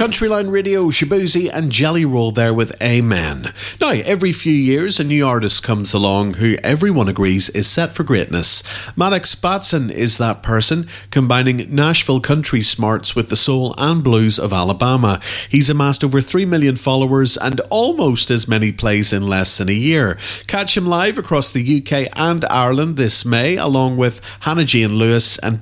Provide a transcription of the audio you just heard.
Countryline Radio, Shaboozey and Jelly Roll there with Amen. Now, every few years a new artist comes along who everyone agrees is set for greatness. Maddox Batson is that person, combining Nashville country smarts with the soul and blues of Alabama. He's amassed over 3 million followers and almost as many plays in less than a year. Catch him live across the UK and Ireland this May, along with Hannah Jane Lewis and